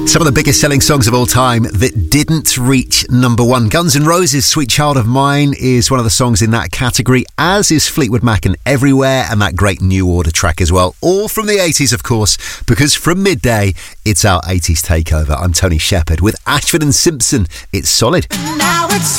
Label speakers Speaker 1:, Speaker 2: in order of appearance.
Speaker 1: Some of the biggest selling songs of all time that didn't reach number one. Guns N' Roses' Sweet Child of Mine is one of the songs in that category, as is Fleetwood Mac and Everywhere, and that great New Order track as well. All from the 80s, of course, because from midday, it's our 80s takeover. I'm Tony Shepherd with Ashford and Simpson. It's solid.
Speaker 2: Now it's